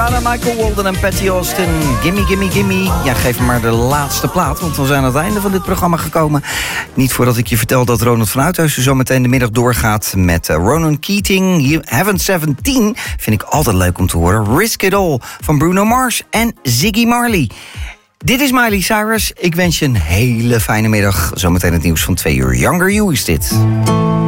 Madonna, Michael Walden en Patty Austin. Gimme, gimme, gimme. Ja, geef me maar de laatste plaat, want we zijn aan het einde van dit programma gekomen. Niet voordat ik je vertel dat Ronald van Uithuizen zo meteen de middag doorgaat met Ronan Keating. Heaven 17 vind ik altijd leuk om te horen. Risk It All van Bruno Mars en Ziggy Marley. Dit is Miley Cyrus. Ik wens je een hele fijne middag. Zometeen het nieuws van 2 uur. Younger You is dit.